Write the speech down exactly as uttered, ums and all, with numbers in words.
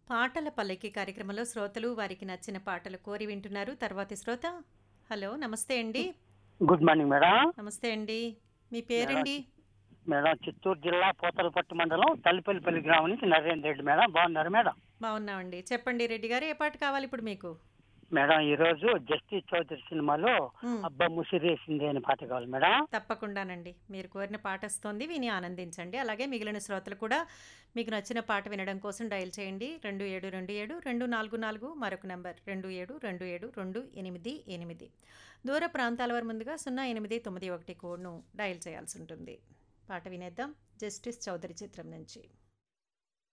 పాటల పల్లకి కార్యక్రమంలో శ్రోతలు వారికి నచ్చిన పాటలు కోరి వింటున్నారు. తర్వాతి శ్రోత హలో! నమస్తే అండి. Good morning madam. నమస్తే అండి. మీ మేడం పేరండి? చి మేడం చిత్తూరు జిల్లా పూతలపట్టు మండలం తల్లిపల్లిపల్లి గ్రామం నుంచి నరేంద్ర రెడ్డి మేడం. బాగున్నారు మేడం? బాగున్నామండి. చెప్పండి రెడ్డి గారు ఏ పాట కావాలి ఇప్పుడు మీకు? మేడం ఈరోజు 'జస్టిస్ చౌదరి' సినిమాలో హ్మ్. 'అబ్బా ముసిరేసిందే' అనే పాట కావాలి మేడం. తప్పకుండానండి. మీరు కోరిన పాట వస్తోంది. విని ఆనందించండి. అలాగే మిగిలిన శ్రోతలు కూడా మీకు నచ్చిన పాట వినడం కోసం డయల్ చేయండి. రెండు ఏడు రెండు ఏడు రెండు నాలుగు నాలుగు మరొక నంబర్ రెండు ఏడు రెండు ఏడు రెండు ఎనిమిది ఎనిమిది. దూర ప్రాంతాల వారు ముందుగా సున్నా ఎనిమిది తొమ్మిది ఒకటి కోడ్‌ను డయల్ చేయాల్సి ఉంటుంది. పాట వినేద్దాం. 'జస్టిస్ చౌదరి' చిత్రం నుంచి.